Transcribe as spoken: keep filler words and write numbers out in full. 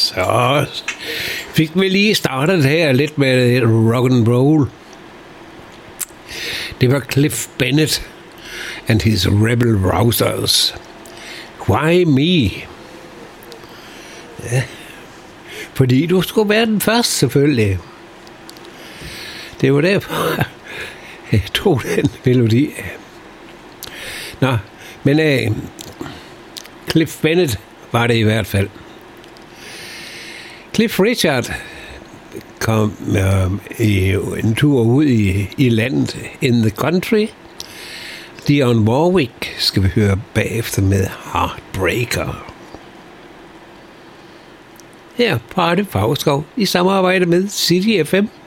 Så fik vi lige startet her lidt med rock and roll. Det var Cliff Bennett and his Rebel Rousers. Why me? Ja, fordi du skulle være den første, selvfølgelig. Det var derfor, jeg tog den melodi. Nå, men øh, Cliff Bennett var det i hvert fald. Cliff Richard kom øh, i en tur ud i, i landet, in the country. Dionne Warwick skal vi høre bagefter med Heartbreaker. Her på Arte Fagerskov i samarbejde med City F M.